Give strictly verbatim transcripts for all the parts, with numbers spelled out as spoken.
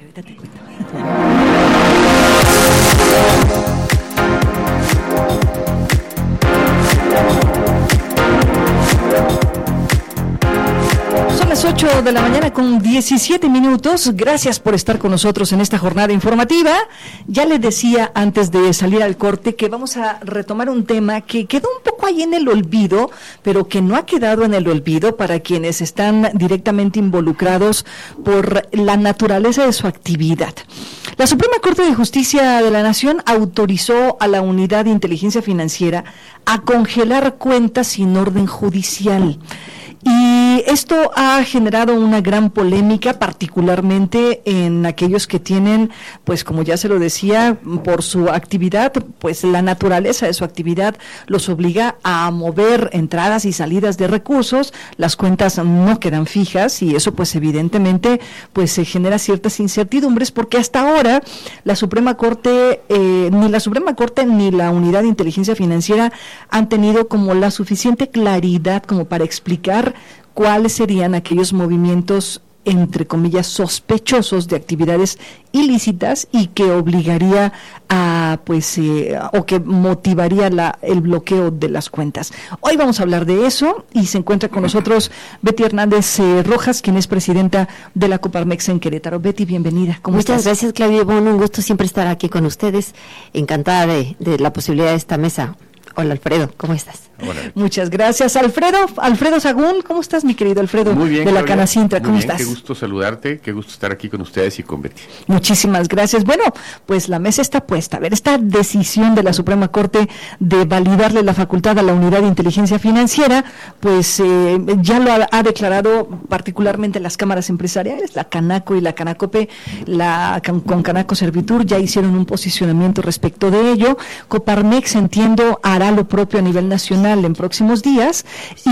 ahorita te cuento. Son las ocho de la mañana con diecisiete minutos. Gracias por estar con nosotros en esta jornada informativa. Ya les decía antes de salir al corte que vamos a retomar un tema que quedó un poco ahí en el olvido, pero que no ha quedado en el olvido para quienes están directamente involucrados por la naturaleza de su actividad. La Suprema Corte de Justicia de la Nación autorizó a la Unidad de Inteligencia Financiera a congelar cuentas sin orden judicial. Y esto ha generado una gran polémica, particularmente en aquellos que tienen, pues como ya se lo decía, por su actividad, pues la naturaleza de su actividad los obliga a mover entradas y salidas de recursos, las cuentas no quedan fijas y eso pues evidentemente pues se genera ciertas incertidumbres porque hasta ahora la Suprema Corte, eh, ni la Suprema Corte ni la Unidad de Inteligencia Financiera han tenido como la suficiente claridad como para explicar cuáles serían aquellos movimientos, entre comillas, sospechosos de actividades ilícitas y que obligaría a, pues, eh, o que motivaría la, el bloqueo de las cuentas. Hoy vamos a hablar de eso y se encuentra con nosotros Betty Hernández eh, Rojas, quien es presidenta de la Coparmex en Querétaro. Betty, bienvenida. ¿Cómo Muchas estás? gracias, Claudia. Bueno, un gusto siempre estar aquí con ustedes. Encantada de, de la posibilidad de esta mesa. Hola, Alfredo, ¿cómo estás? Hola. Muchas gracias, Alfredo. Alfredo Sagún, ¿cómo estás, mi querido Alfredo? Muy bien, de la Claudia. Canacintra, ¿cómo Muy bien, estás? Qué gusto saludarte, qué gusto estar aquí con ustedes y con Betty. Muchísimas gracias. Bueno, pues la mesa está puesta. A ver, esta decisión de la Suprema Corte de validarle la facultad a la Unidad de Inteligencia Financiera, pues eh, ya lo ha, ha declarado particularmente las cámaras empresariales, la Canaco y la Canacope, la con, con Canaco Servitur ya hicieron un posicionamiento respecto de ello. Coparmex, entiendo, hará lo propio a nivel nacional en próximos días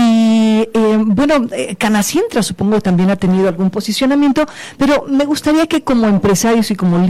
y eh, bueno, eh, Canacintra supongo también ha tenido algún posicionamiento, pero me gustaría que como empresarios y como